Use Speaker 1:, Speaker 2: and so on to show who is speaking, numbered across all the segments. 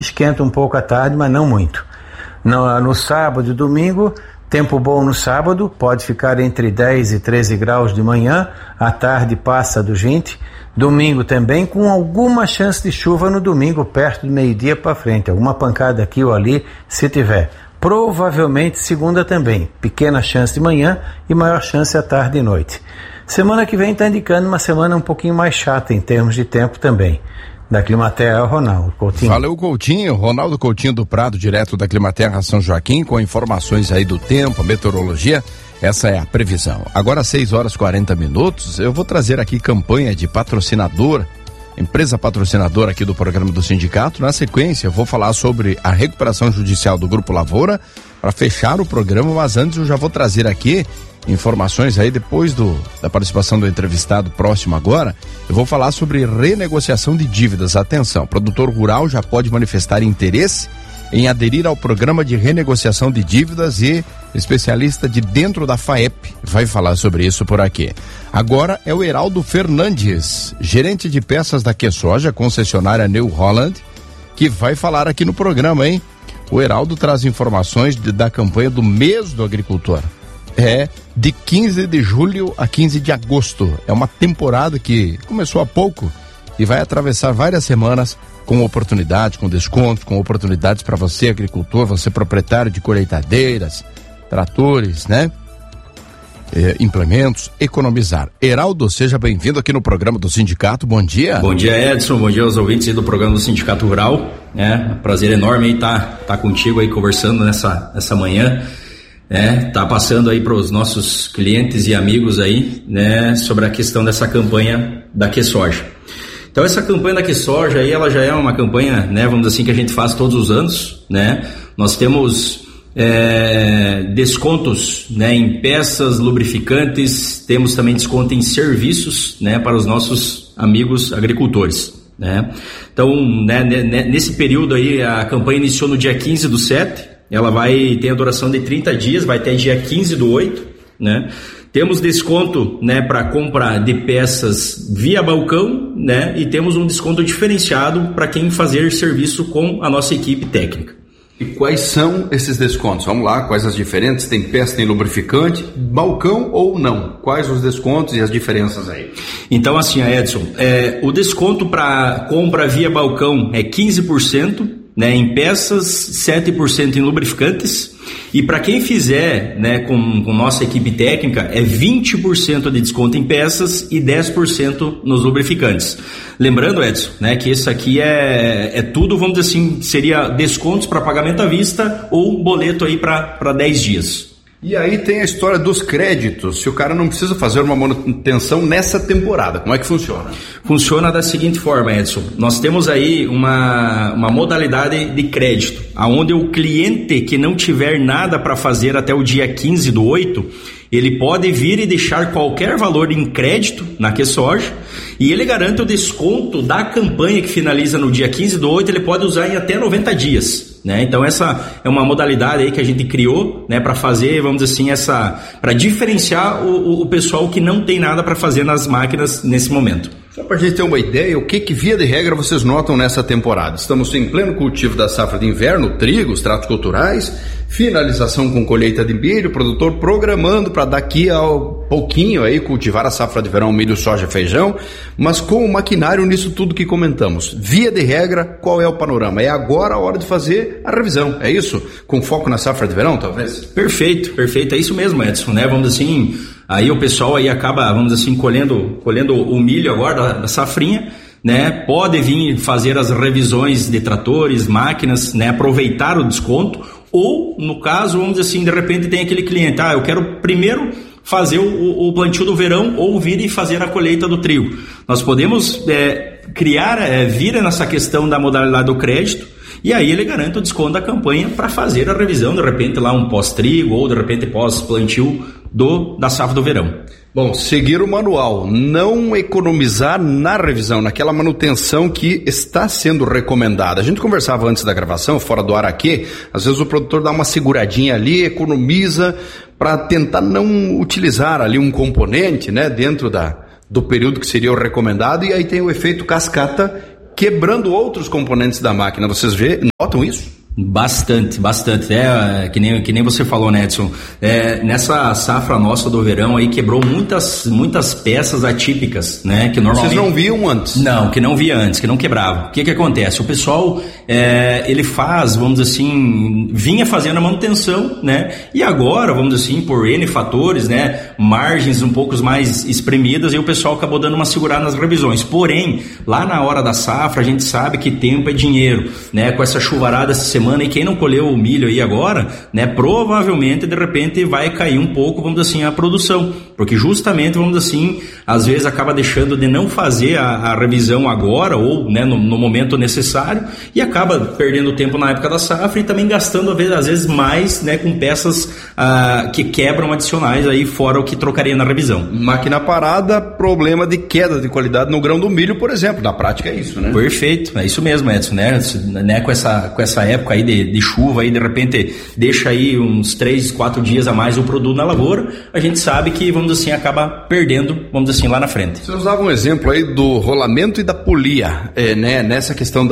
Speaker 1: esquenta um pouco à tarde, mas não muito. No sábado e domingo, tempo bom no sábado, pode ficar entre 10 e 13 graus de manhã, à tarde passa dos 20, domingo também, com alguma chance de chuva no domingo, perto do meio-dia para frente, alguma pancada aqui ou ali, se tiver. Provavelmente segunda também, pequena chance de manhã e maior chance à tarde e noite. Semana que vem está indicando uma semana um pouquinho mais chata em termos de tempo também. Da Climaterra, Ronaldo Coutinho.
Speaker 2: Valeu, Coutinho. Ronaldo Coutinho do Prado, direto da Climaterra São Joaquim, com informações aí do tempo, meteorologia. Essa é a previsão. Agora 6h40, eu vou trazer aqui campanha de patrocinador, empresa patrocinadora aqui do programa do sindicato. Na sequência, eu vou falar sobre a recuperação judicial do Grupo Lavoura para fechar o programa, mas antes eu já vou trazer aqui informações aí depois da participação do entrevistado próximo agora. Eu vou falar sobre renegociação de dívidas. Atenção, produtor rural já pode manifestar interesse em aderir ao programa de renegociação de dívidas e especialista de dentro da FAEP vai falar sobre isso por aqui. Agora é o Heraldo Fernandes, gerente de peças da QSoja, concessionária New Holland, que vai falar aqui no programa, hein? O Heraldo traz informações da campanha do mês do agricultor. É de 15 de julho a 15 de agosto. É uma temporada que começou há pouco e vai atravessar várias semanas com oportunidades, com descontos, com oportunidades para você, agricultor, você proprietário de colheitadeiras, tratores, né? Implementos, economizar. Heraldo, seja bem-vindo aqui no programa do Sindicato. Bom dia.
Speaker 3: Bom dia, Edson. Bom dia aos ouvintes do programa do Sindicato Rural. Prazer enorme aí tá contigo aí conversando nessa manhã. Tá passando aí para os nossos clientes e amigos aí, né, sobre a questão dessa campanha da QSoja. Então essa campanha da QSoja aí, ela já é uma campanha, né, vamos dizer assim, que a gente faz todos os anos, né? Nós temos descontos, né, em peças, lubrificantes, temos também desconto em serviços, né, para os nossos amigos agricultores, né? Então, né, nesse período aí, a campanha iniciou no dia 15/7, ela vai ter a duração de 30 dias, vai até dia 15/8, né? Temos desconto, né, para compra de peças via balcão, né? E temos um desconto diferenciado para quem fazer serviço com a nossa equipe técnica.
Speaker 2: E quais são esses descontos? Vamos lá, quais as diferenças? Tem peça, tem lubrificante, balcão ou não? Quais os descontos e as diferenças aí?
Speaker 3: Então assim, Edson, o desconto para compra via balcão é 15%, né, em peças, 7% em lubrificantes, e para quem fizer, né, com nossa equipe técnica, é 20% de desconto em peças e 10% nos lubrificantes. Lembrando, Edson, né, que isso aqui é tudo, vamos dizer assim, seria descontos para pagamento à vista ou boleto aí para 10 dias.
Speaker 2: E aí tem a história dos créditos, se o cara não precisa fazer uma manutenção nessa temporada, como é que funciona?
Speaker 3: Funciona da seguinte forma, Edson, nós temos aí uma modalidade de crédito, onde o cliente que não tiver nada para fazer até o dia 15/8, ele pode vir e deixar qualquer valor em crédito na QSoja e ele garante o desconto da campanha que finaliza no dia 15/8, ele pode usar em até 90 dias. Né? Então essa é uma modalidade aí que a gente criou, né, para fazer, vamos dizer assim, para diferenciar o pessoal que não tem nada para fazer nas máquinas nesse momento.
Speaker 2: Só para a gente ter uma ideia, o que via de regra vocês notam nessa temporada? Estamos em pleno cultivo da safra de inverno, trigo, os tratos culturais, finalização com colheita de milho, produtor programando para daqui a pouquinho aí cultivar a safra de verão, milho, soja, feijão, mas com o maquinário nisso tudo que comentamos. Via de regra, qual é o panorama? É agora a hora de fazer a revisão, é isso? Com foco na safra de verão, talvez?
Speaker 3: Perfeito, é isso mesmo, Edson, né? Vamos dizer assim, aí o pessoal aí acaba, vamos dizer assim, colhendo o milho agora da safrinha, né? Pode vir fazer as revisões de tratores, máquinas, né? Aproveitar o desconto, ou no caso, vamos dizer assim, de repente tem aquele cliente, eu quero primeiro fazer o plantio do verão ou vir e fazer a colheita do trigo. Nós podemos vir nessa questão da modalidade do crédito, e aí ele garante o desconto da campanha para fazer a revisão, de repente lá um pós-trigo ou de repente pós-plantio da safra do verão.
Speaker 2: Bom, seguir o manual, não economizar na revisão, naquela manutenção que está sendo recomendada. A gente conversava antes da gravação, fora do ar aqui, às vezes o produtor dá uma seguradinha ali, economiza para tentar não utilizar ali um componente, né, dentro do período que seria o recomendado, e aí tem o efeito cascata quebrando outros componentes da máquina. Vocês notam isso?
Speaker 3: Bastante. Que nem você falou, né, Edson? Nessa safra nossa do verão aí quebrou muitas peças atípicas, né? Que normalmente...
Speaker 2: Vocês não viam antes?
Speaker 3: Não, que não via antes, que não quebrava. O que acontece? O pessoal, ele faz, vamos dizer assim, vinha fazendo a manutenção, né? E agora, vamos dizer assim, por N fatores, né? Margens um pouco mais espremidas, e o pessoal acabou dando uma segurada nas revisões. Porém, lá na hora da safra, a gente sabe que tempo é dinheiro, né? Com essa chuvarada essa semana, e quem não colheu o milho aí agora, né, provavelmente de repente vai cair um pouco, vamos dizer assim, a produção, porque justamente, vamos dizer assim, às vezes acaba deixando de não fazer a revisão agora ou, né, no momento necessário, e acaba perdendo tempo na época da safra e também gastando às vezes mais, né, com peças que quebram adicionais aí fora o que trocaria na revisão.
Speaker 2: Máquina parada, problema de queda de qualidade no grão do milho, por exemplo. Na prática é isso, né?
Speaker 3: Perfeito, é isso mesmo, Edson, né? Com essa época aí de chuva, aí de repente deixa aí uns 3-4 dias a mais o produto na lavoura, a gente sabe que, vamos dizer assim, acaba perdendo, vamos dizer assim, lá na frente.
Speaker 2: Você usava um exemplo aí do rolamento e da polia, né? Nessa questão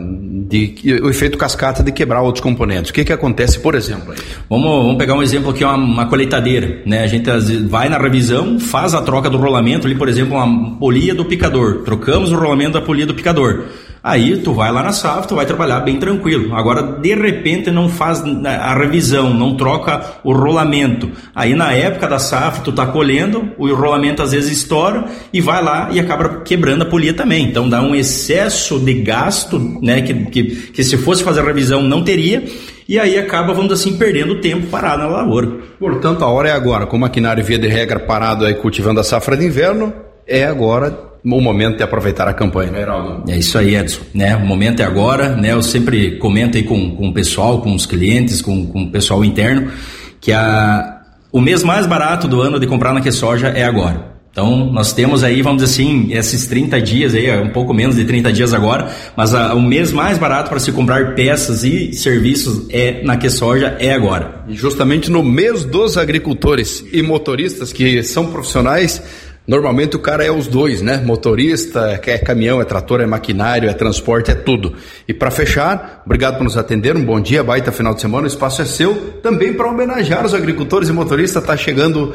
Speaker 2: o efeito cascata de quebrar outros componentes. O que acontece, por exemplo? Aí?
Speaker 3: Vamos pegar um exemplo aqui, uma colheitadeira, né? A gente vai na revisão, faz a troca do rolamento ali, por exemplo, uma polia do picador. Trocamos o rolamento da polia do picador. Aí tu vai lá na safra, tu vai trabalhar bem tranquilo. Agora, de repente, não faz a revisão, não troca o rolamento. Aí na época da safra, tu tá colhendo, o rolamento às vezes estoura e vai lá e acaba quebrando a polia também. Então dá um excesso de gasto, né, que se fosse fazer a revisão não teria. E aí acaba, vamos assim, perdendo tempo parado na lavoura.
Speaker 2: Portanto, a hora é agora. Com o maquinário via de regra parado aí cultivando a safra de inverno, é agora o momento de aproveitar a campanha, né, Heraldo?
Speaker 3: É isso aí, Edson, né? O momento é agora, né? Eu sempre comento aí com o pessoal, com os clientes, com o pessoal interno, que o mês mais barato do ano de comprar na QSoja é agora. Então, nós temos aí, vamos dizer assim, esses 30 dias aí, um pouco menos de 30 dias agora, mas o mês mais barato para se comprar peças e serviços na QSoja é agora.
Speaker 2: E justamente no mês dos agricultores e motoristas que são profissionais. Normalmente o cara é os dois, né? Motorista, é caminhão, é trator, é maquinário, é transporte, é tudo. E para fechar, obrigado por nos atender, um bom dia, baita final de semana, o espaço é seu, também para homenagear os agricultores e motoristas, tá chegando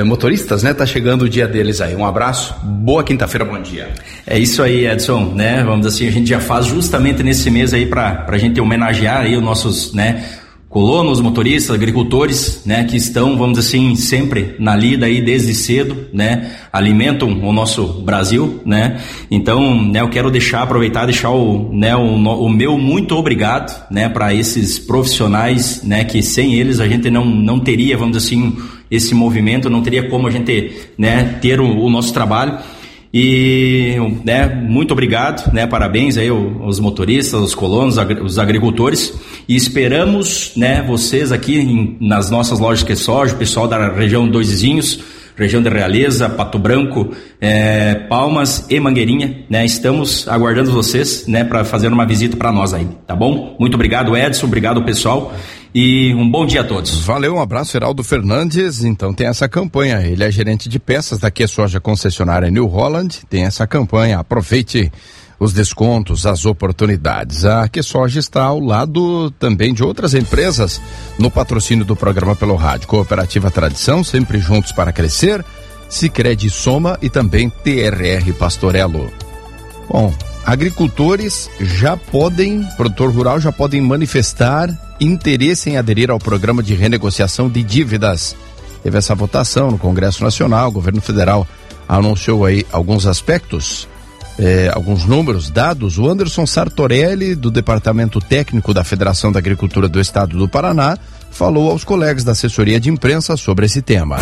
Speaker 2: o dia deles aí. Um abraço, boa quinta-feira, bom dia.
Speaker 3: É isso aí, Edson, né? Vamos dizer assim, a gente já faz justamente nesse mês aí pra gente homenagear aí os nossos, né, colonos, motoristas, agricultores, né, que estão, vamos dizer assim, sempre na lida aí desde cedo, né, alimentam o nosso Brasil, né. Então, né, eu quero aproveitar o meu muito obrigado, né, para esses profissionais, né, que sem eles a gente não teria, vamos dizer assim, esse movimento, não teria como a gente, né, ter o nosso trabalho. E, né, muito obrigado, né, parabéns aí aos motoristas, aos colonos, os agricultores, e esperamos, né, vocês aqui nas nossas lojas QSoja, o pessoal da região Dois Vizinhos, região de Realeza, Pato Branco, Palmas e Mangueirinha, né, estamos aguardando vocês, né, para fazer uma visita para nós aí, tá bom? Muito obrigado, Edson, obrigado pessoal. E um bom dia a todos.
Speaker 2: Valeu, um abraço, Heraldo Fernandes. Então tem essa campanha, ele é gerente de peças da QSoja concessionária New Holland, tem essa campanha, aproveite os descontos, as oportunidades. A QSoja está ao lado também de outras empresas no patrocínio do programa pelo rádio. Cooperativa Tradição, sempre juntos para crescer, Sicredi Soma e também TRR Pastorello. Bom, agricultores produtor rural já podem manifestar interesse em aderir ao programa de renegociação de dívidas. Teve essa votação no Congresso Nacional, o governo federal anunciou aí alguns aspectos, alguns números, dados. O Anderson Sartorelli, do Departamento Técnico da Federação da Agricultura do Estado do Paraná, falou aos colegas da assessoria de imprensa sobre esse tema.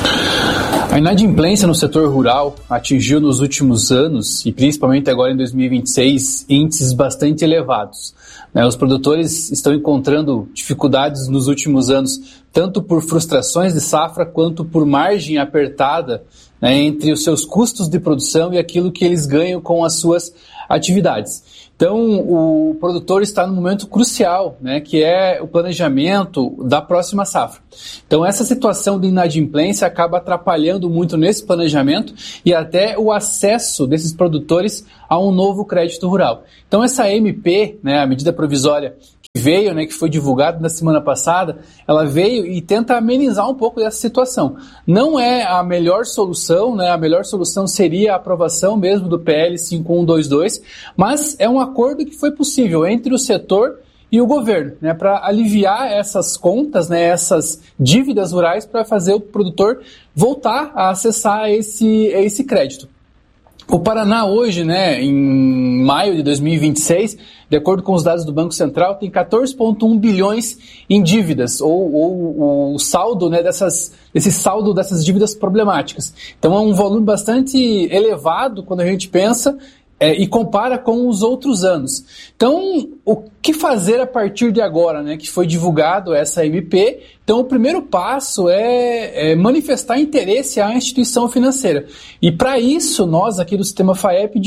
Speaker 4: A inadimplência no setor rural atingiu nos últimos anos, e principalmente agora em 2026, índices bastante elevados. né? Os produtores estão encontrando dificuldades nos últimos anos, tanto por frustrações de safra, quanto por margem apertada, né, entre os seus custos de produção e aquilo que eles ganham com as suas atividades. Então, o produtor está num momento crucial, né, que é o planejamento da próxima safra. Então, essa situação de inadimplência acaba atrapalhando muito nesse planejamento e até o acesso desses produtores a um novo crédito rural. Então, essa MP, né, a medida provisória que veio, né, que foi divulgada na semana passada, ela veio e tenta amenizar um pouco dessa situação. Não é a melhor solução, né, a melhor solução seria a aprovação mesmo do PL 5122, mas é um acordo que foi possível entre o setor e o governo, né, para aliviar essas contas, né, essas dívidas rurais, para fazer o produtor voltar a acessar esse crédito. O Paraná hoje, né, em maio de 2026, de acordo com os dados do Banco Central, tem 14,1 bilhões em dívidas, ou o saldo, né, esse saldo dessas dívidas problemáticas. Então é um volume bastante elevado quando a gente pensa e compara com os outros anos. Então, o que fazer a partir de agora, né, que foi divulgado essa MP? Então, o primeiro passo é manifestar interesse à instituição financeira. E para isso, nós aqui do Sistema FAEP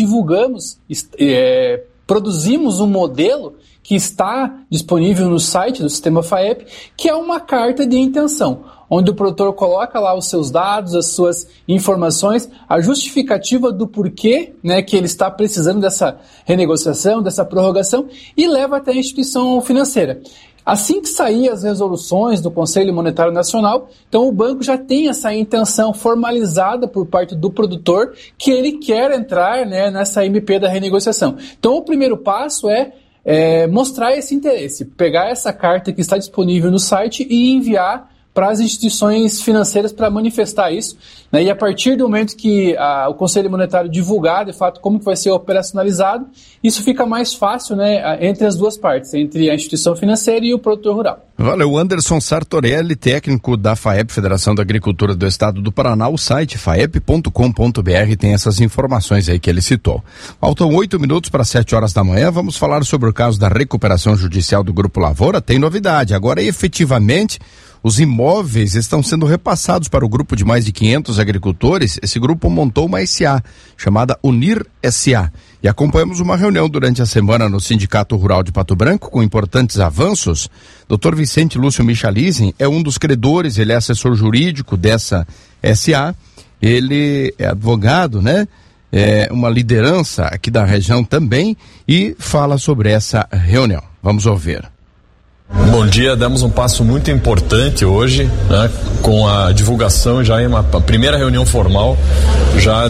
Speaker 4: produzimos um modelo que está disponível no site do Sistema FAEP, que é uma carta de intenção, onde o produtor coloca lá os seus dados, as suas informações, a justificativa do porquê, né, que ele está precisando dessa renegociação, dessa prorrogação, e leva até a instituição financeira. Assim que sair as resoluções do Conselho Monetário Nacional, então o banco já tem essa intenção formalizada por parte do produtor que ele quer entrar, né, nessa MP da renegociação. Então o primeiro passo é mostrar esse interesse, pegar essa carta que está disponível no site e enviar para as instituições financeiras para manifestar isso, né? E a partir do momento que o Conselho Monetário divulgar, de fato, como que vai ser operacionalizado, isso fica mais fácil, né, entre as duas partes, entre a instituição financeira e o produtor rural.
Speaker 2: Valeu, Anderson Sartorelli, técnico da FAEP, Federação da Agricultura do Estado do Paraná. O site faep.com.br tem essas informações aí que ele citou. Faltam 8 minutos para 7 horas da manhã. Vamos falar sobre o caso da recuperação judicial do Grupo Lavoura. Tem novidade. Agora, efetivamente, os imóveis estão sendo repassados para o grupo de mais de 500 agricultores. Esse grupo montou uma SA, chamada Unir SA. E acompanhamos uma reunião durante a semana no Sindicato Rural de Pato Branco, com importantes avanços. Dr. Vicente Lúcio Michalizem é um dos credores, ele é assessor jurídico dessa SA. Ele é advogado, né? É uma liderança aqui da região também, e fala sobre essa reunião. Vamos ouvir.
Speaker 5: Bom dia, demos um passo muito importante hoje, né, com a divulgação já em uma primeira reunião formal já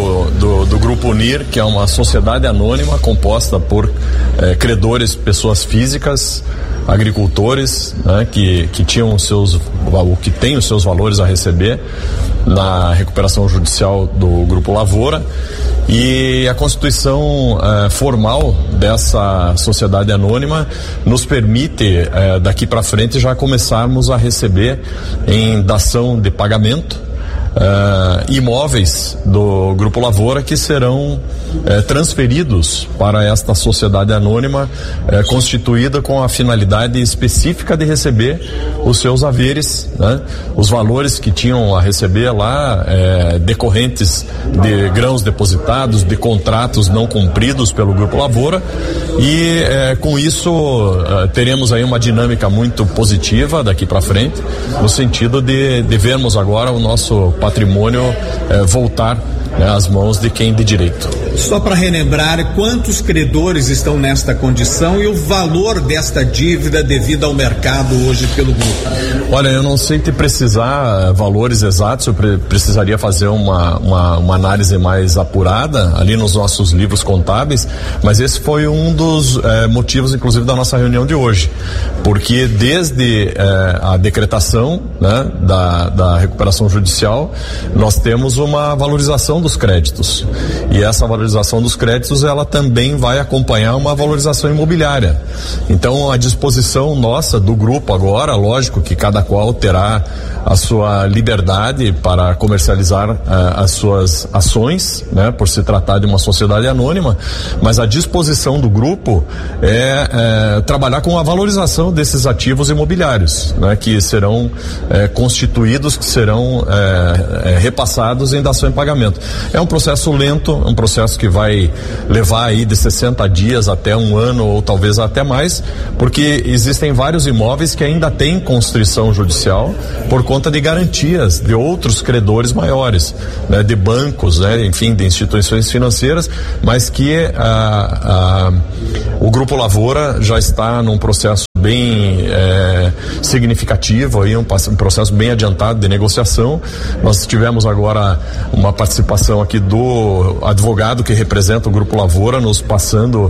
Speaker 5: do Grupo Unir, que é uma sociedade anônima composta por credores, pessoas físicas, agricultores, né, que tinham que têm os seus valores a receber na recuperação judicial do Grupo Lavoura. E a constituição formal dessa sociedade anônima nos permite, daqui para frente, já começarmos a receber em dação de pagamento imóveis do Grupo Lavoura que serão transferidos para esta sociedade anônima constituída com a finalidade específica de receber os seus haveres, né? Os valores que tinham a receber lá decorrentes de grãos depositados, de contratos não cumpridos pelo Grupo Lavoura, e com isso teremos aí uma dinâmica muito positiva daqui para frente, no sentido de vermos agora o nosso patrimônio voltar, né, às mãos de quem de direito.
Speaker 6: Só para relembrar, quantos credores estão nesta condição e o valor desta dívida devido ao mercado hoje pelo grupo?
Speaker 5: Olha, eu não sei te precisar valores exatos, eu precisaria fazer uma análise mais apurada ali nos nossos livros contábeis, mas esse foi um dos motivos, inclusive, da nossa reunião de hoje, porque desde a decretação, né, da recuperação judicial, nós temos uma valorização dos créditos. E essa valorização dos créditos, ela também vai acompanhar uma valorização imobiliária. Então, a disposição nossa do grupo agora, lógico que cada qual terá a sua liberdade para comercializar as suas ações, né, por se tratar de uma sociedade anônima, mas a disposição do grupo é trabalhar com a valorização desses ativos imobiliários, né, que serão constituídos, que serão repassados em dação em pagamento. É um processo lento, um processo que vai levar aí de 60 dias até um ano ou talvez até mais, porque existem vários imóveis que ainda têm constrição judicial por conta de garantias de outros credores maiores, né, de bancos, né, enfim, de instituições financeiras, mas que o Grupo Lavoura já está num processo bem significativo, aí, um processo bem adiantado de negociação. Nós tivemos agora uma participação aqui do advogado que representa o Grupo Lavoura, nos passando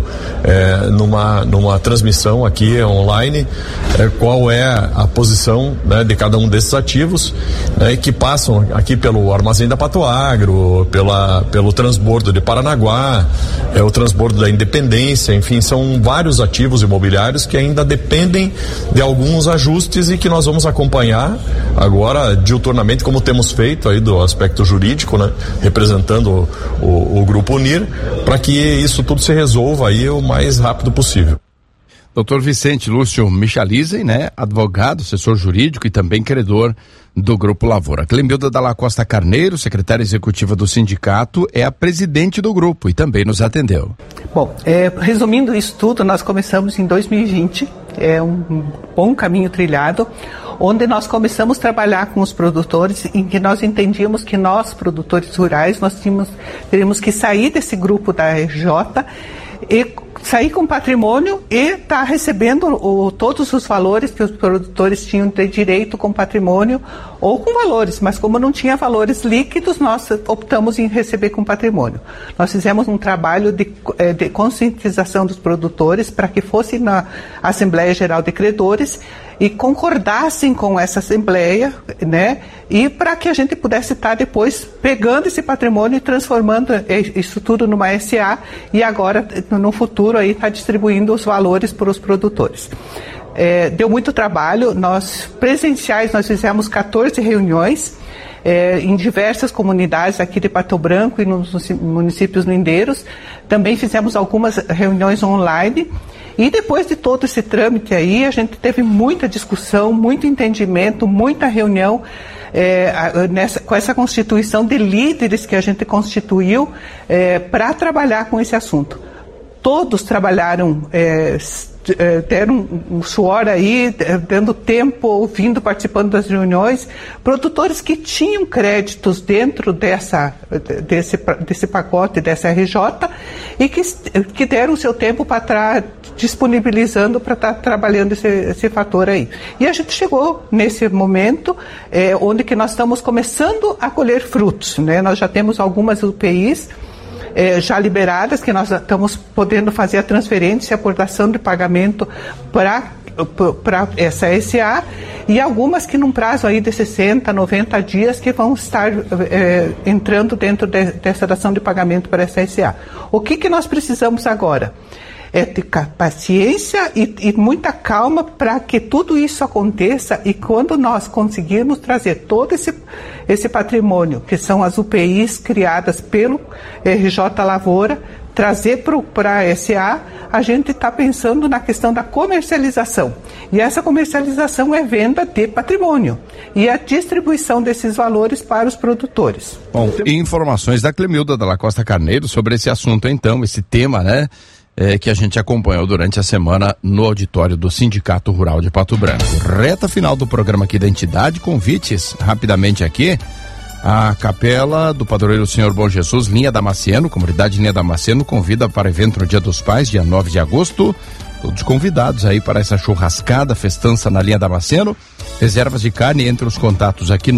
Speaker 5: numa transmissão aqui online qual é a posição, né, de cada um desses ativos, né, que passam aqui pelo Armazém da Pato Agro, pelo transbordo de Paranaguá, o transbordo da Independência, enfim, são vários ativos imobiliários que ainda dependem de alguns ajustes e que nós vamos acompanhar agora diuturnamente, como temos feito aí do aspecto jurídico, né, representando o Grupo Unir, para que isso tudo se resolva aí o mais rápido possível.
Speaker 2: Dr. Vicente Lúcio Michalizzi, né, advogado, assessor jurídico e também credor do Grupo Lavoura. Clemilda Dalla Costa Carneiro, secretária executiva do sindicato, é a presidente do grupo e também nos atendeu.
Speaker 7: Bom, resumindo isso tudo, nós começamos em 2020, é um bom caminho trilhado, onde nós começamos a trabalhar com os produtores, em que nós entendíamos que nós, produtores rurais, nós teríamos que sair desse grupo da RJ e sair com patrimônio e estar recebendo todos os valores que os produtores tinham de direito com patrimônio ou com valores, mas como não tinha valores líquidos, nós optamos em receber com patrimônio. Nós fizemos um trabalho de conscientização dos produtores para que fosse na Assembleia Geral de Credores e concordassem com essa Assembleia, né, e para que a gente pudesse estar depois pegando esse patrimônio e transformando isso tudo numa SA e agora, no futuro, aí está distribuindo os valores para os produtores. Deu muito trabalho, nós fizemos 14 reuniões em diversas comunidades aqui de Pato Branco e nos municípios lindeiros. Também fizemos algumas reuniões online. E depois de todo esse trâmite aí, a gente teve muita discussão, muito entendimento, muita reunião com essa constituição de líderes que a gente constituiu para trabalhar com esse assunto. Todos trabalharam, deram um suor aí, dando tempo, ouvindo, participando das reuniões, produtores que tinham créditos dentro desse pacote, dessa RJ, e que deram o seu tempo para estar disponibilizando para estar trabalhando esse fator aí. E a gente chegou nesse momento onde que nós estamos começando a colher frutos, né? Nós já temos algumas UPIs já liberadas, que nós estamos podendo fazer a transferência e aportação de pagamento para essa SA, e algumas que num prazo aí de 60, 90 dias que vão estar entrando dentro dessa dação de pagamento para essa SA. O que nós precisamos agora? Ter paciência e muita calma para que tudo isso aconteça, e quando nós conseguirmos trazer todo esse patrimônio, que são as UPIs criadas pelo RJ Lavoura, trazer para a SA, a gente está pensando na questão da comercialização. E essa comercialização é venda de patrimônio e a distribuição desses valores para os produtores.
Speaker 2: Bom, informações da Clemilda Dalla Costa Carneiro sobre esse assunto, então, esse tema, né? Que a gente acompanhou durante a semana no auditório do Sindicato Rural de Pato Branco. Reta final do programa aqui da entidade, convites rapidamente aqui. A Capela do Padroeiro Senhor Bom Jesus, Linha Damasceno, comunidade Linha Damasceno, convida para evento no Dia dos Pais, dia 9 de agosto. Todos convidados aí para essa churrascada, festança na Linha Damasceno. Reservas de carne entre os contatos aqui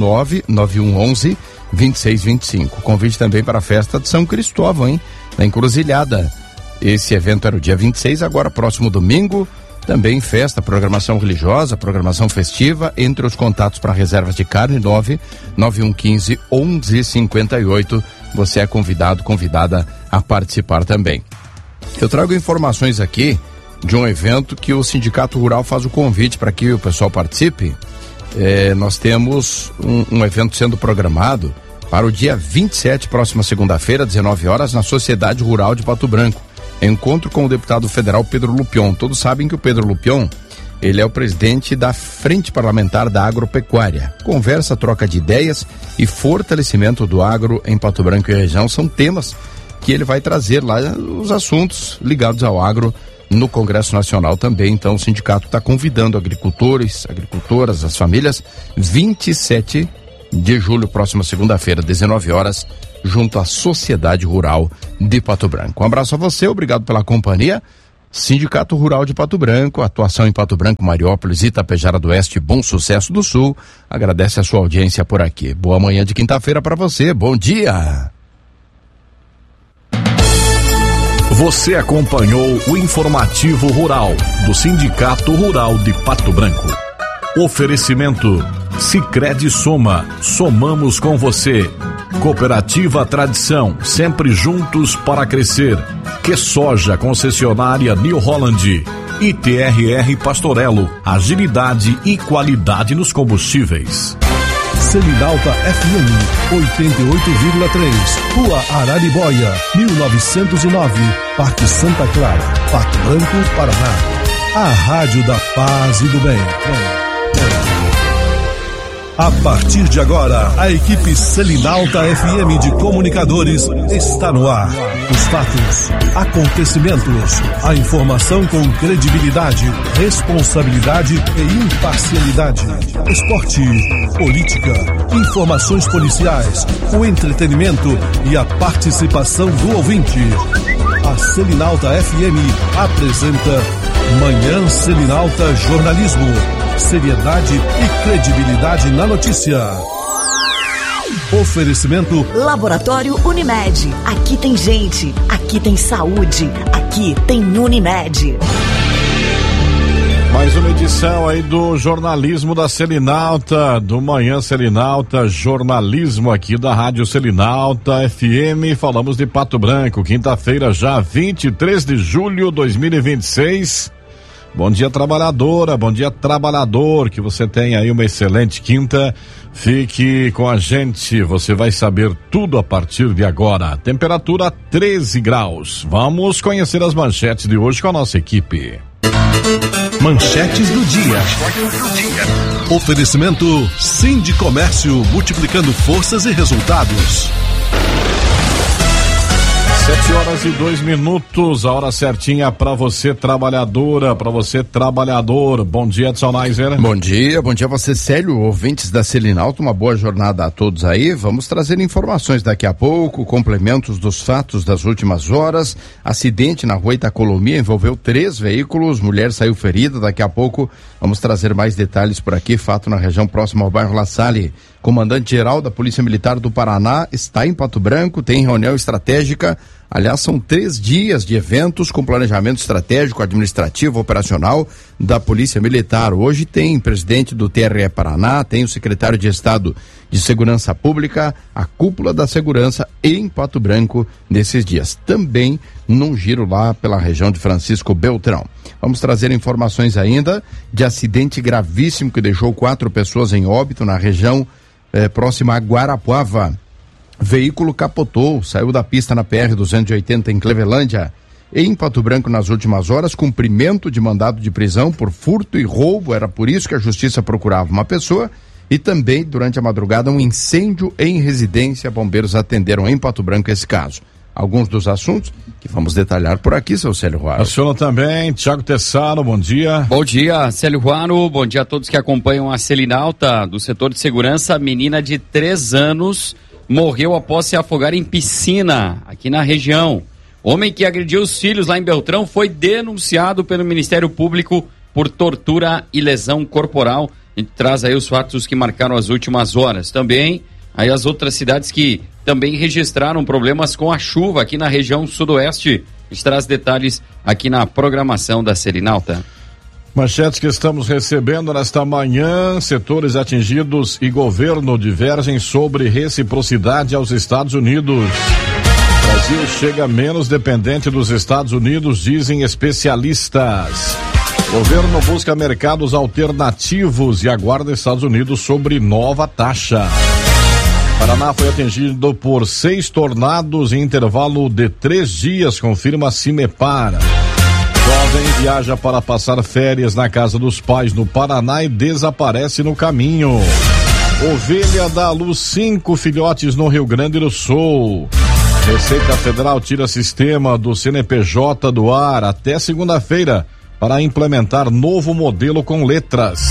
Speaker 2: 99111-2625. Convite também para a festa de São Cristóvão, hein? Na Encruzilhada. Esse evento era o dia 26, agora próximo domingo, também festa, programação religiosa, programação festiva, entre os contatos para reservas de carne, 99115-1158, você é convidada a participar também. Eu trago informações aqui de um evento que o Sindicato Rural faz o convite para que o pessoal participe. Nós temos um evento sendo programado para o dia 27, próxima segunda-feira, 19 horas, na Sociedade Rural de Pato Branco. Encontro com o deputado federal Pedro Lupion. Todos sabem que o Pedro Lupion, ele é o presidente da Frente Parlamentar da Agropecuária. Conversa, troca de ideias e fortalecimento do agro em Pato Branco e região são temas que ele vai trazer lá, os assuntos ligados ao agro no Congresso Nacional também. Então o sindicato está convidando agricultores, agricultoras, as famílias, 27 de julho, próxima segunda-feira, 19 horas, junto à Sociedade Rural de Pato Branco. Um abraço a você, obrigado pela companhia. Sindicato Rural de Pato Branco, atuação em Pato Branco, Mariópolis, Itapejara do Oeste, Bom Sucesso do Sul. Agradece a sua audiência por aqui. Boa manhã de quinta-feira para você. Bom dia.
Speaker 8: Você acompanhou o Informativo Rural do Sindicato Rural de Pato Branco. Oferecimento Sicredi Soma, somamos com você. Cooperativa Tradição, sempre juntos para crescer. Que Soja, concessionária New Holland. ITRR Pastorello, agilidade e qualidade nos combustíveis.
Speaker 9: Selinalta FM 88,3, Rua Araribóia, 1909, Parque Santa Clara, Pato Branco, Paraná. A Rádio da Paz e do Bem. A partir de agora, a equipe Selinalta FM de comunicadores está no ar. Os fatos, acontecimentos, a informação com credibilidade, responsabilidade e imparcialidade. Esporte, política, informações policiais, o entretenimento e a participação do ouvinte. A Selinalta FM apresenta Manhã Selinalta Jornalismo. Seriedade e credibilidade na notícia. Oferecimento
Speaker 10: Laboratório Unimed. Aqui tem gente, aqui tem saúde, aqui tem Unimed.
Speaker 8: Mais uma edição aí do jornalismo da Selinalta, do Manhã Selinalta, jornalismo aqui da Rádio Selinalta FM. Falamos de Pato Branco, quinta-feira já, 23 de julho de 2026. Bom dia, trabalhadora, bom dia, trabalhador, que você tenha aí uma excelente quinta. Fique com a gente, você vai saber tudo a partir de agora. Temperatura 13 graus. Vamos conhecer as manchetes de hoje com a nossa equipe.
Speaker 9: Manchetes do dia. Oferecimento Sindicomércio, multiplicando forças e resultados.
Speaker 8: 7h02, a hora certinha para você, trabalhadora, para você, trabalhador. Bom dia, Edson Neiser.
Speaker 2: Bom dia a você, Célio, ouvintes da Selinalta, uma boa jornada a todos aí. Vamos trazer informações daqui a pouco, complementos dos fatos das últimas horas. Acidente na rua Itacolomia envolveu 3 veículos, mulher saiu ferida. Daqui a pouco vamos trazer mais detalhes por aqui. Fato na região próxima ao bairro La Salle. Comandante-geral da Polícia Militar do Paraná está em Pato Branco, tem reunião estratégica. Aliás, são 3 dias de eventos com planejamento estratégico, administrativo, operacional da Polícia Militar. Hoje tem presidente do TRE Paraná, tem o secretário de Estado de Segurança Pública, a cúpula da segurança em Pato Branco nesses dias. Também num giro lá pela região de Francisco Beltrão. Vamos trazer informações ainda de acidente gravíssimo que deixou 4 pessoas em óbito na região próxima a Guarapuava. Veículo capotou, saiu da pista na PR-280 em Clevelândia. Em Pato Branco, nas últimas horas, cumprimento de mandado de prisão por furto e roubo. Era por isso que a justiça procurava uma pessoa. E também, durante a madrugada, um incêndio em residência. Bombeiros atenderam em Pato Branco esse caso. Alguns dos assuntos que vamos detalhar por aqui, seu Célio Ruaro.
Speaker 8: A senhora também, Tiago Tessaro, bom dia.
Speaker 11: Bom dia, Célio Ruaro, bom dia a todos que acompanham a Selinalta. Do setor de segurança, menina de 3 anos morreu após se afogar em piscina aqui na região. Homem que agrediu os filhos lá em Beltrão foi denunciado pelo Ministério Público por tortura e lesão corporal. A gente traz aí os fatos que marcaram as últimas horas. Também aí as outras cidades que também registraram problemas com a chuva aqui na região sudoeste. A gente traz detalhes aqui na programação da Selinalta.
Speaker 8: Manchetes que estamos recebendo nesta manhã: setores atingidos e governo divergem sobre reciprocidade aos Estados Unidos. O Brasil chega menos dependente dos Estados Unidos, dizem especialistas. Governo busca mercados alternativos e aguarda Estados Unidos sobre nova taxa. Paraná foi atingido por 6 tornados em intervalo de 3 dias, confirma a Cimepar. Jovem viaja para passar férias na casa dos pais no Paraná e desaparece no caminho. Ovelha dá à luz 5 filhotes no Rio Grande do Sul. Receita Federal tira sistema do CNPJ do ar até segunda-feira para implementar novo modelo com letras.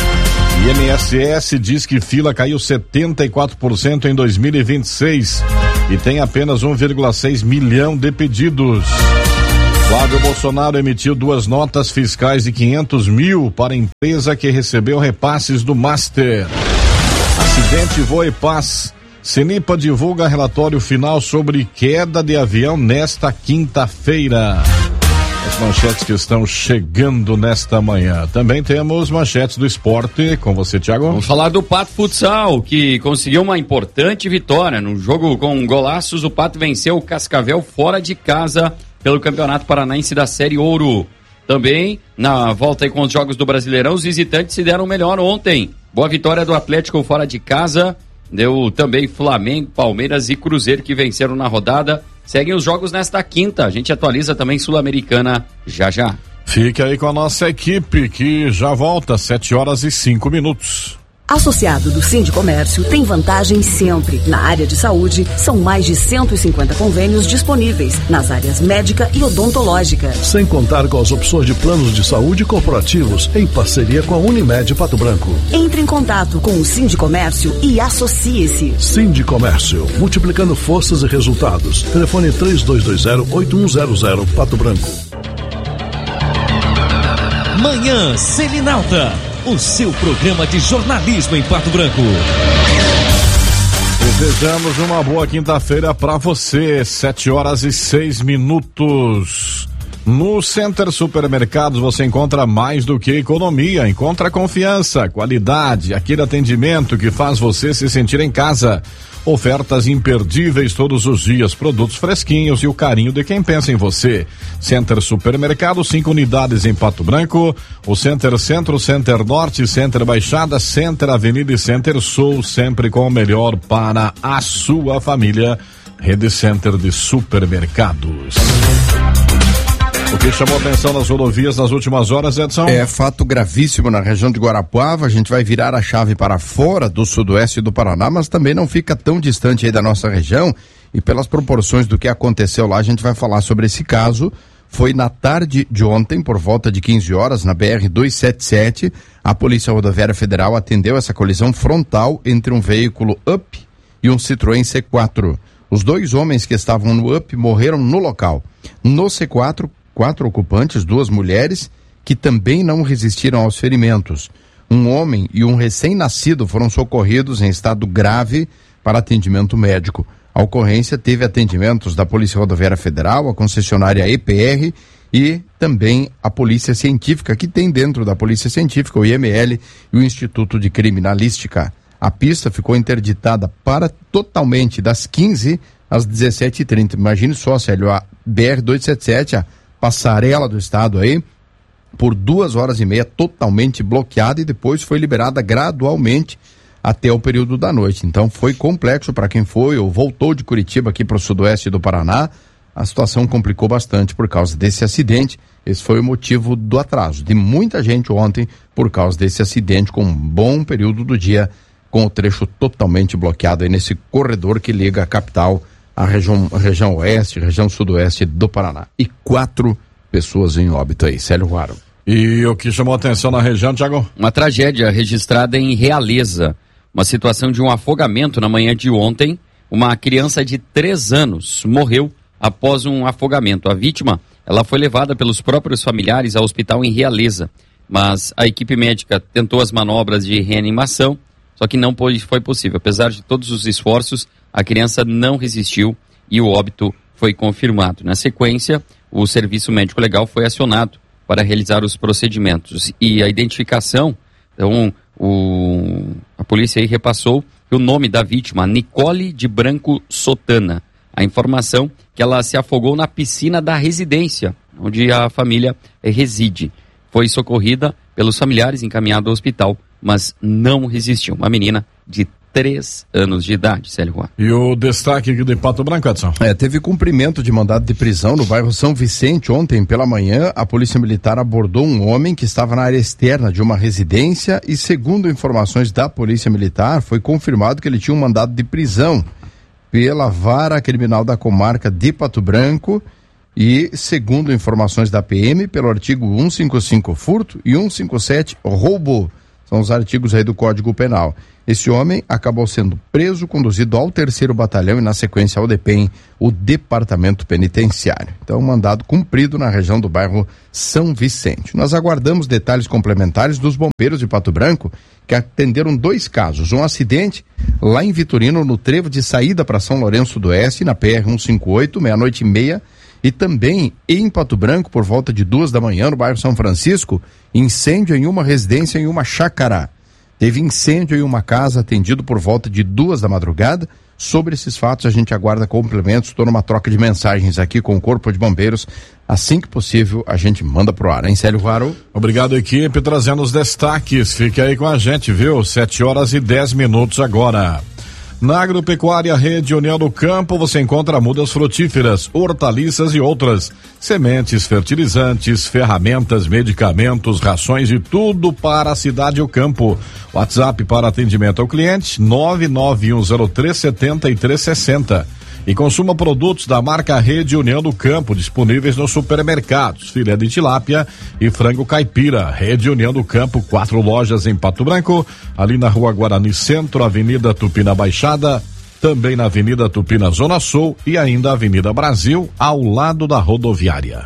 Speaker 8: INSS diz que fila caiu 74% em 2026 e tem apenas 1,6 milhão de pedidos. Flávio Bolsonaro emitiu 2 notas fiscais de 500 mil para a empresa que recebeu repasses do Master. Acidente Voa e Paz. Cenipa divulga relatório final sobre queda de avião nesta quinta-feira. As manchetes que estão chegando nesta manhã. Também temos manchetes do esporte com você, Thiago.
Speaker 11: Vamos falar do Pato Futsal, que conseguiu uma importante vitória. No jogo com golaços, o Pato venceu o Cascavel fora de casa pelo Campeonato Paranaense da Série Ouro. Também, na volta aí com os jogos do Brasileirão, os visitantes se deram melhor ontem. Boa vitória do Atlético fora de casa. Deu também Flamengo, Palmeiras e Cruzeiro que venceram na rodada. Seguem os jogos nesta quinta. A gente atualiza também Sul-Americana já já.
Speaker 8: Fique aí com a nossa equipe que já volta, 7h05.
Speaker 10: Associado do Sindicomércio tem vantagem sempre. Na área de saúde, são mais de 150 convênios disponíveis nas áreas médica e odontológica.
Speaker 9: Sem contar com as opções de planos de saúde corporativos em parceria com a Unimed Pato Branco.
Speaker 10: Entre em contato com o Sindicomércio e associe-se.
Speaker 9: Sindicomércio, multiplicando forças e resultados. Telefone 3220-8100 Pato Branco.
Speaker 12: Manhã Selinalta, o seu programa de jornalismo em Pato Branco.
Speaker 8: Desejamos uma boa quinta-feira para você, 7h06. No Center Supermercados você encontra mais do que economia, encontra confiança, qualidade, aquele atendimento que faz você se sentir em casa. Ofertas imperdíveis todos os dias, produtos fresquinhos e o carinho de quem pensa em você. Center Supermercado, 5 unidades em Pato Branco, o Center Centro, Center Norte, Center Baixada, Center Avenida e Center Sul, sempre com o melhor para a sua família. Rede Center de Supermercados. O que chamou atenção nas rodovias nas últimas horas, Edson?
Speaker 2: É fato gravíssimo na região de Guarapuava. A gente vai virar a chave para fora do sudoeste do Paraná, mas também não fica tão distante aí da nossa região. E pelas proporções do que aconteceu lá, a gente vai falar sobre esse caso. Foi na tarde de ontem, por volta de 15 horas, na BR-277, a Polícia Rodoviária Federal atendeu essa colisão frontal entre um veículo Up e um Citroën C4. Os 2 homens que estavam no Up morreram no local. No C4, 4 ocupantes, 2 mulheres, que também não resistiram aos ferimentos. Um homem e um recém-nascido foram socorridos em estado grave para atendimento médico. A ocorrência teve atendimentos da Polícia Rodoviária Federal, a concessionária EPR e também a Polícia Científica, que tem dentro da Polícia Científica o IML e o Instituto de Criminalística. A pista ficou interditada totalmente das 15 às 17h30. Imagine só, Célio, a BR-277, a passarela do estado aí, por 2h30 totalmente bloqueada e depois foi liberada gradualmente até o período da noite. Então foi complexo para quem foi ou voltou de Curitiba aqui para o sudoeste do Paraná. A situação complicou bastante por causa desse acidente. Esse foi o motivo do atraso de muita gente ontem por causa desse acidente, com um bom período do dia, com o trecho totalmente bloqueado aí nesse corredor que liga a capital a região oeste, região sudoeste do Paraná. E 4 pessoas em óbito aí, Célio Guaro.
Speaker 8: E o que chamou a atenção na região, Thiago?
Speaker 11: Uma tragédia registrada em Realeza. Uma situação de um afogamento na manhã de ontem. Uma criança de 3 anos morreu após um afogamento. A vítima, ela foi levada pelos próprios familiares ao hospital em Realeza. Mas a equipe médica tentou as manobras de reanimação, só que não foi possível. Apesar de todos os esforços, a criança não resistiu e o óbito foi confirmado. Na sequência, o serviço médico legal foi acionado para realizar os procedimentos. E a identificação, então, a polícia aí repassou o nome da vítima, Nicole de Branco Sotana. A informação que ela se afogou na piscina da residência, onde a família reside. Foi socorrida pelos familiares, encaminhada ao hospital, mas não resistiu. Uma menina de 3 anos de idade, Célio Juan.
Speaker 8: E o destaque aqui de Pato Branco, Edson?
Speaker 2: Teve cumprimento de mandado de prisão no bairro São Vicente. Ontem pela manhã, a Polícia Militar abordou um homem que estava na área externa de uma residência e, segundo informações da Polícia Militar, foi confirmado que ele tinha um mandado de prisão pela Vara Criminal da Comarca de Pato Branco e, segundo informações da PM, pelo artigo 155 furto e 157 roubo. São os artigos aí do Código Penal. Esse homem acabou sendo preso, conduzido ao 3º Batalhão e, na sequência, ao DEPEN, o Departamento Penitenciário. Então, mandado cumprido na região do bairro São Vicente. Nós aguardamos detalhes complementares dos bombeiros de Pato Branco, que atenderam 2 casos. Um acidente lá em Vitorino, no trevo de saída para São Lourenço do Oeste, na PR-158, 00:30, e também em Pato Branco, por volta de 2 da manhã, no bairro São Francisco, incêndio em uma residência em uma chácara. Teve incêndio em uma casa, atendido por volta de 2 da madrugada. Sobre esses fatos, a gente aguarda complementos. Estou numa troca de mensagens aqui com o Corpo de Bombeiros. Assim que possível, a gente manda pro ar, hein, Célio Ruaro?
Speaker 8: Obrigado, equipe, trazendo os destaques. Fique aí com a gente, viu? 7h10 agora. Na Agropecuária Rede União do Campo você encontra mudas frutíferas, hortaliças e outras, sementes, fertilizantes, ferramentas, medicamentos, rações e tudo para a cidade e o campo. WhatsApp para atendimento ao cliente 991037360. E consuma produtos da marca Rede União do Campo, disponíveis nos supermercados. Filé de tilápia e frango caipira. Rede União do Campo, 4 lojas em Pato Branco, ali na Rua Guarani Centro, Avenida Tupina Baixada, também na Avenida Tupina Zona Sul e ainda Avenida Brasil, ao lado da rodoviária.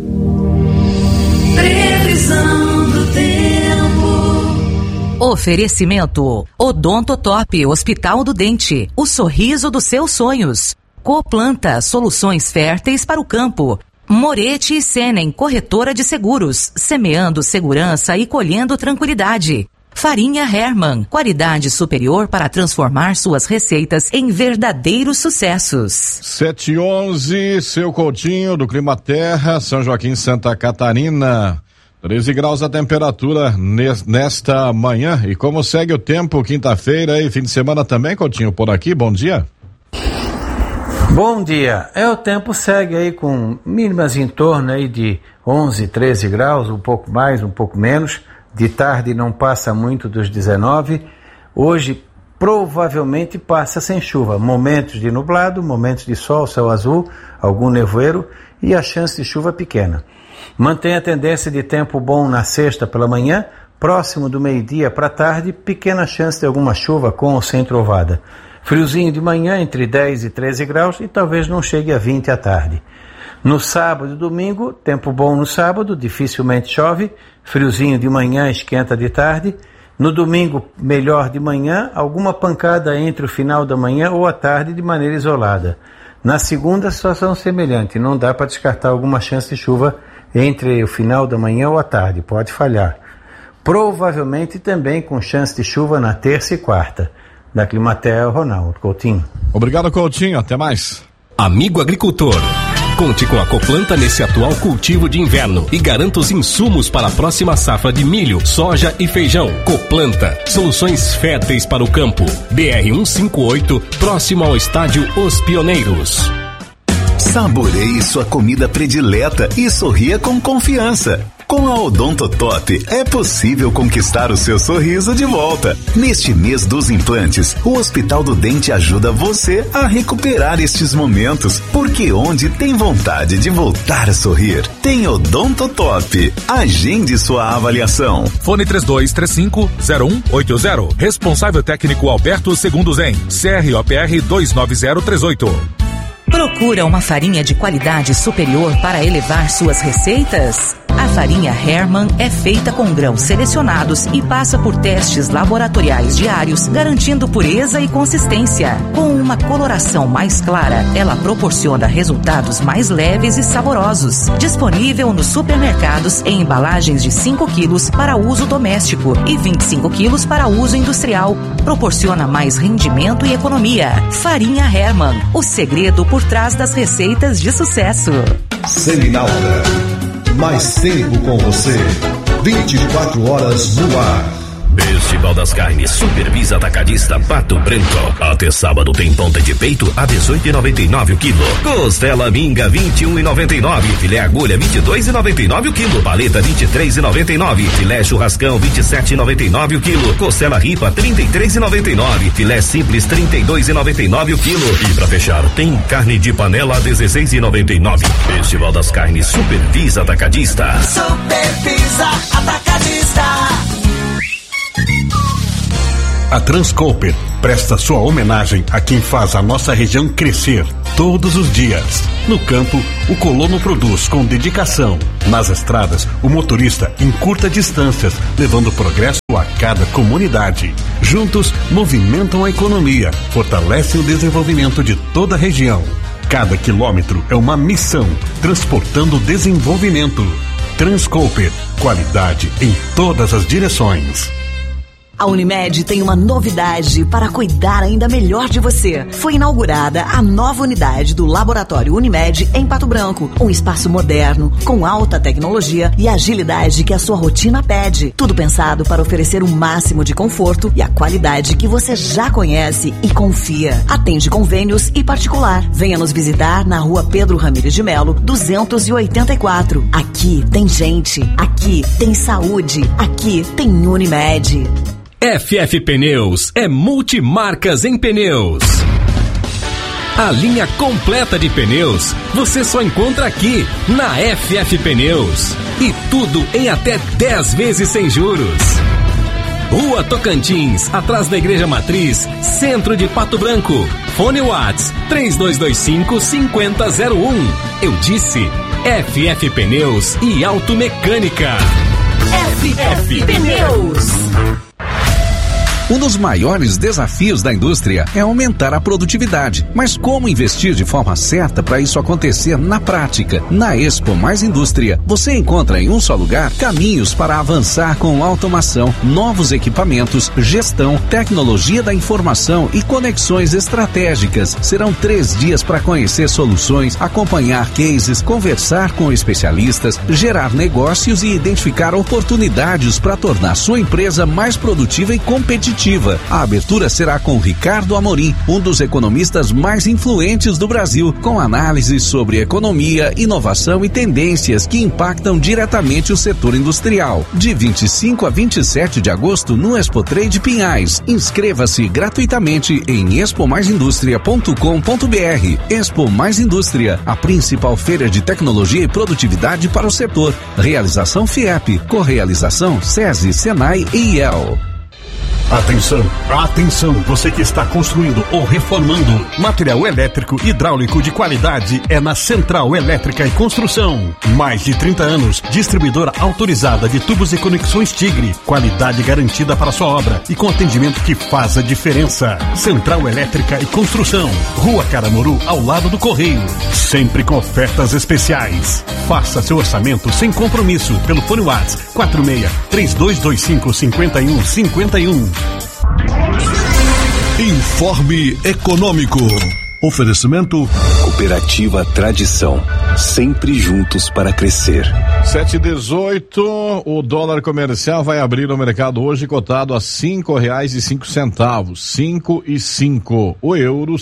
Speaker 10: Previsão do tempo. Oferecimento: Odonto Top, Hospital do Dente, o sorriso dos seus sonhos. Coplanta, soluções férteis para o campo. Moretti e Senen, corretora de seguros, semeando segurança e colhendo tranquilidade. Farinha Hermann, qualidade superior para transformar suas receitas em verdadeiros sucessos.
Speaker 8: 7h11, seu Coutinho, do Clima Terra, São Joaquim, Santa Catarina. 13 graus a temperatura nesta manhã. E como segue o tempo, quinta-feira e fim de semana também, Coutinho, por aqui, bom dia.
Speaker 1: Bom dia. O tempo segue aí com mínimas em torno aí de 11, 13 graus, um pouco mais, um pouco menos. De tarde não passa muito dos 19. Hoje provavelmente passa sem chuva. Momentos de nublado, momentos de sol, céu azul, algum nevoeiro e a chance de chuva pequena. Mantém a tendência de tempo bom na sexta pela manhã, próximo do meio-dia para tarde, pequena chance de alguma chuva com ou sem trovada. Friozinho de manhã, entre 10 e 13 graus e talvez não chegue a 20 à tarde. No sábado e domingo, tempo bom no sábado, dificilmente chove, friozinho de manhã, esquenta de tarde. No domingo, melhor de manhã, alguma pancada entre o final da manhã ou a tarde de maneira isolada. Na segunda, situação semelhante, não dá para descartar alguma chance de chuva entre o final da manhã ou a tarde, pode falhar. Provavelmente também com chance de chuva na terça e quarta. Da Climaterra, Ronaldo Coutinho.
Speaker 8: Obrigado, Coutinho, até mais.
Speaker 12: Amigo agricultor, conte com a Coplanta nesse atual cultivo de inverno e garanta os insumos para a próxima safra de milho, soja e feijão. Coplanta, soluções férteis para o campo. BR-158, próximo ao estádio Os Pioneiros.
Speaker 13: Saboreie sua comida predileta e sorria com confiança. Com a Odonto Top é possível conquistar o seu sorriso de volta. Neste mês dos implantes, o Hospital do Dente ajuda você a recuperar estes momentos, porque onde tem vontade de voltar a sorrir, tem Odonto Top. Agende sua avaliação.
Speaker 14: Fone 3235-0180. Responsável técnico Alberto Segundo Zen. CROPR 29038.
Speaker 10: Procura uma farinha de qualidade superior para elevar suas receitas? A farinha Hermann é feita com grãos selecionados e passa por testes laboratoriais diários, garantindo pureza e consistência. Com uma coloração mais clara, ela proporciona resultados mais leves e saborosos. Disponível nos supermercados em embalagens de 5 quilos para uso doméstico e 25 quilos para uso industrial. Proporciona mais rendimento e economia. Farinha Hermann, o segredo por trás das receitas de sucesso.
Speaker 9: Selinalta, mais tempo com você, 24 horas no ar.
Speaker 12: Festival das Carnes Supervisa Atacadista Pato Branco. Até sábado tem ponta de peito a 18,99 o quilo. Costela minga 21,99. Filé agulha 22,99 o quilo. Paleta 23,99. Filé churrascão 27,99 o quilo. Costela ripa 33,99. Filé simples 32,99 o quilo. E pra fechar tem carne de panela a 16,99. Festival das Carnes Supervisa Atacadista.
Speaker 15: Supervisa Atacadista.
Speaker 16: A Transcooper presta sua homenagem a quem faz a nossa região crescer todos os dias. No campo, o colono produz com dedicação. Nas estradas, o motorista encurta distâncias, levando progresso a cada comunidade. Juntos, movimentam a economia, fortalecem o desenvolvimento de toda a região. Cada quilômetro é uma missão, transportando desenvolvimento. Transcooper, qualidade em todas as direções.
Speaker 17: A Unimed tem uma novidade para cuidar ainda melhor de você. Foi inaugurada a nova unidade do Laboratório Unimed em Pato Branco. Um espaço moderno, com alta tecnologia e agilidade que a sua rotina pede. Tudo pensado para oferecer o máximo de conforto e a qualidade que você já conhece e confia. Atende convênios e particular. Venha nos visitar na Rua Pedro Ramires de Melo, 284. Aqui tem gente, aqui tem saúde, aqui tem Unimed.
Speaker 12: FF Pneus é multimarcas em pneus. A linha completa de pneus você só encontra aqui na FF Pneus. E tudo em até 10 vezes sem juros. Rua Tocantins, atrás da Igreja Matriz, centro de Pato Branco. Fone Whats 3225-5001. Eu disse FF Pneus e Automecânica.
Speaker 17: FF Pneus.
Speaker 18: Um dos maiores desafios da indústria é aumentar a produtividade. Mas como investir de forma certa para isso acontecer na prática? Na Expo Mais Indústria, você encontra em um só lugar caminhos para avançar com automação, novos equipamentos, gestão, tecnologia da informação e conexões estratégicas. Serão 3 dias para conhecer soluções, acompanhar cases, conversar com especialistas, gerar negócios e identificar oportunidades para tornar sua empresa mais produtiva e competitiva. A abertura será com Ricardo Amorim, um dos economistas mais influentes do Brasil, com análises sobre economia, inovação e tendências que impactam diretamente o setor industrial. De 25 a 27 de agosto no Expo Trade Pinhais. Inscreva-se gratuitamente em expomaisindustria.com.br. Expo Mais Indústria, a principal feira de tecnologia e produtividade para o setor. Realização FIEP, correalização SESI, Senai e IEL.
Speaker 16: Atenção, atenção, você que está construindo ou reformando. Material elétrico hidráulico de qualidade é na Central Elétrica e Construção. Mais de 30 anos, distribuidora autorizada de tubos e conexões Tigre. Qualidade garantida para sua obra e com atendimento que faz a diferença. Central Elétrica e Construção. Rua Caramuru, ao lado do Correio. Sempre com ofertas especiais. Faça seu orçamento sem compromisso pelo fone WhatsApp 46-3225-5151.
Speaker 9: Informe Econômico. Oferecimento
Speaker 19: Cooperativa Tradição, sempre juntos para crescer.
Speaker 8: 7,18, o dólar comercial vai abrir no mercado hoje cotado a R$5,05, 5,05. O euro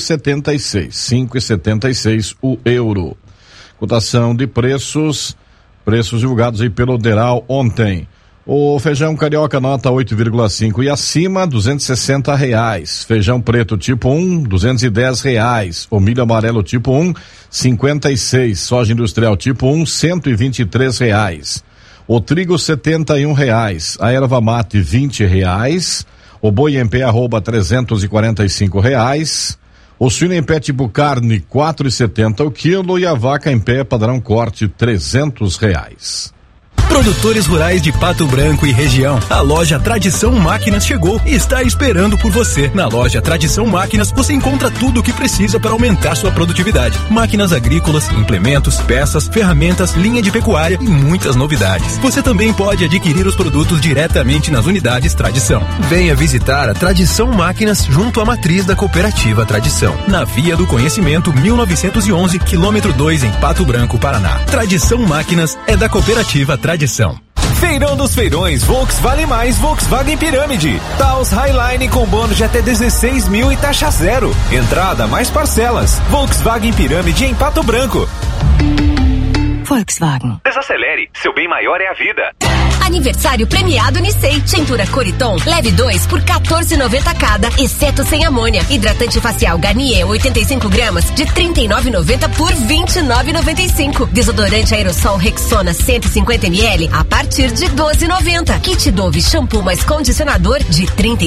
Speaker 8: 5,76 o euro. Cotação de preços divulgados aí pelo Deral ontem. O feijão carioca nota 8,5 e acima R$260. Feijão preto tipo 1, R$210. O milho amarelo tipo 1, 56. Soja industrial tipo 1, R$123. O trigo R$71. A erva mate R$20. O boi em pé arroba R$345. O suíno em pé tipo carne R$4,70 o quilo e a vaca em pé padrão corte R$300.
Speaker 20: Produtores rurais de Pato Branco e região. A loja Tradição Máquinas chegou e está esperando por você. Na loja Tradição Máquinas você encontra tudo o que precisa para aumentar sua produtividade. Máquinas agrícolas, implementos, peças, ferramentas, linha de pecuária e muitas novidades. Você também pode adquirir os produtos diretamente nas unidades Tradição. Venha visitar a Tradição Máquinas junto à matriz da Cooperativa Tradição, na Via do Conhecimento 1911, quilômetro 2 em Pato Branco, Paraná. Tradição Máquinas é da Cooperativa Tradição.
Speaker 21: Feirão dos Feirões Volkswagen Mais Volkswagen Pirâmide. Taos Highline com bônus de até 16 mil e taxa zero. Entrada mais parcelas. Volkswagen Pirâmide em Pato Branco.
Speaker 22: Volkswagen.
Speaker 21: Desacelere, seu bem maior é a vida.
Speaker 22: Aniversário premiado Nissei. Tintura Coriton, leve 2 por R$14,90 cada, exceto sem amônia. Hidratante facial Garnier 85 gramas de R$39,90 por R$29,95. Desodorante aerossol Rexona 150 ml a partir de R$12,90. Kit Dove shampoo mais condicionador de R$34,90